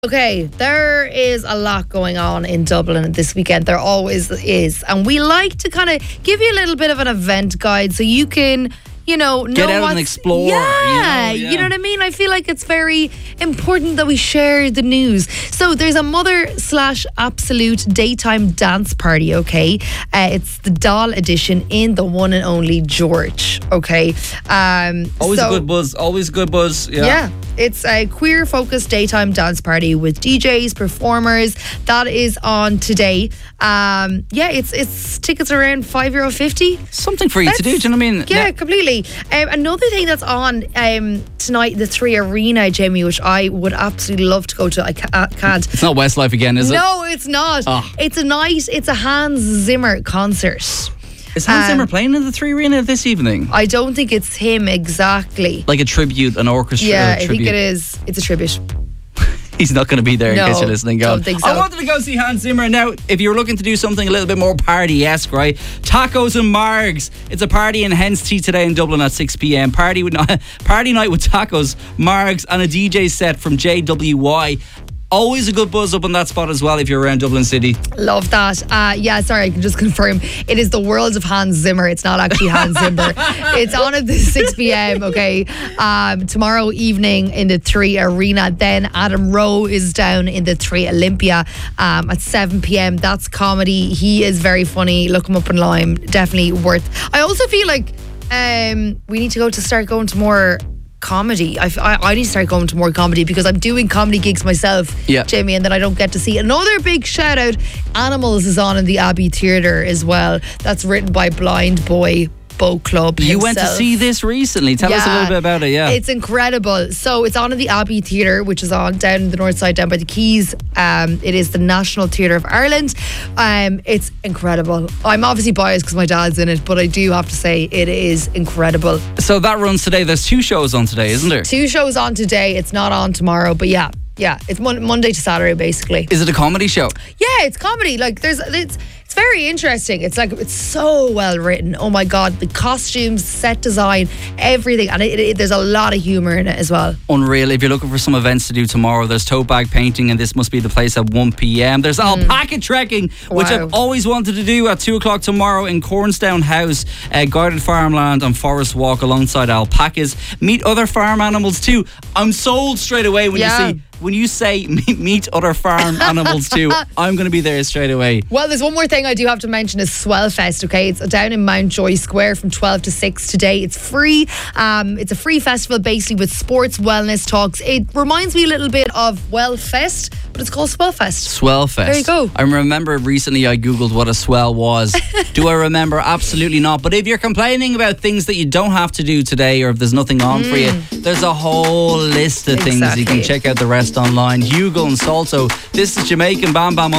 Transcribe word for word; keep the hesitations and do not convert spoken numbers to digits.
Okay, there is a lot going on in Dublin this weekend. There always is. And we like to kind of give you a little bit of an event guide so you can, you know, know Get out what's, and explore. Yeah, you know, yeah. you know what I mean? I feel like it's very important that we share the news. So there's a mother slash absolute daytime dance party, okay? Uh, it's the doll edition in the one and only George, okay? Um, Always so, a good buzz. Always a good buzz. Yeah. yeah. It's a queer-focused daytime dance party with D Js, performers. That is on today. Um, yeah, it's it's tickets around five euro fifty. Something for you That's- to do. Do you know what I mean? Yeah, Now- completely. Um, another thing that's on um, tonight, the Three Arena, Jamie, which I would absolutely love to go to. I ca- I can't. It's not Westlife again, is it? No, it's not. Oh. It's a night. It's a Hans Zimmer concert. Is Hans Um, Zimmer playing in the Three Arena this evening? I don't think it's him exactly. Like a tribute, an orchestra Yeah, I tribute. think it is. It's a tribute. He's not going to be there No, in case you're listening. Going, don't think so. I wanted to go see Hans Zimmer. Now, if you're looking to do something a little bit more party-esque, right? Tacos and Margs. It's a party in Henstey today in Dublin at six p.m. Party with party night with tacos, Margs, and a D J set from J W Y. Always a good buzz up on that spot as well if you're around Dublin City. Love that. Uh, yeah, sorry, I can just confirm. It is the world of Hans Zimmer. It's not actually Hans Zimmer. It's on at the six p.m, okay? Um, tomorrow evening in the Three Arena. Then Adam Rowe is down in the Three Olympia um, at seven p.m. That's comedy. He is very funny. Look him up online. Definitely worth. I also feel like um, we need to go to start going to more comedy. I, I, I need to start going to more comedy because I'm doing comedy gigs myself, Yeah. Jamie, and then I don't get to see. Another big shout out, Animals is on in the Abbey Theatre as well. That's written by Blind Boy Bow Club You himself. went to see this recently. Tell us a Yeah. little bit about it, yeah. It's incredible. So it's on in the Abbey Theatre, which is on down the north side, down by the Quays. Um, it is the National Theatre of Ireland. Um, it's incredible. I'm obviously biased because my dad's in it, but I do have to say it is incredible. So that runs today. There's two shows on today, isn't there? Two shows on today. It's not on tomorrow, but yeah. Yeah, it's mon- Monday to Saturday, basically. Is it a comedy show? Yeah, it's comedy. Like, there's, it's, it's very interesting. It's like, it's so well written. Oh my God, the costumes, set design, everything, and it, it, there's a lot of humour in it as well. Unreal. If you're looking for some events to do tomorrow, there's tote bag painting, and this must be the place at one p.m. There's alpaca trekking, which Wow. I've always wanted to do at two o'clock tomorrow in Cornstown House, uh, guarded farmland and forest walk alongside alpacas. Meet other farm animals too. I'm sold straight away when Yeah. you see. When you say meet, meet other farm animals too, I'm going to be there straight away. Well, there's one more thing I do have to mention is Swellfest, okay? It's down in Mountjoy Square from twelve to six today. It's free. Um, it's a free festival basically with sports wellness talks. It reminds me a little bit of Wellfest, but it's called Swellfest. Swellfest. There you go. I remember recently I googled what a swell was. Do I remember? Absolutely not. But if you're complaining about things that you don't have to do today, or if there's nothing on for you, there's a whole list of things. You can Exactly. check out the rest online. Hugo and Salto. This is Jamaican Bam Bam on